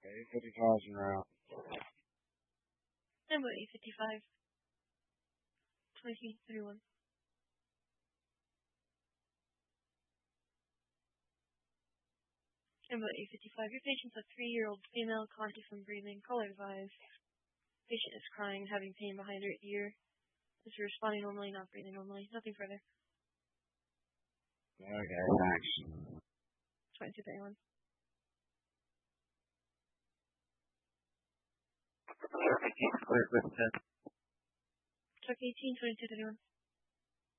Okay, 55's en route. Number 855. 2331. Number 855. Your patient's a 3-year-old female, conscious and breathing, color advised. Patient is crying, having pain behind her ear. Is responding normally, not breathing normally. Nothing further. Okay, thanks. 2231. Clear, clear, clear. Truck 18, 2231.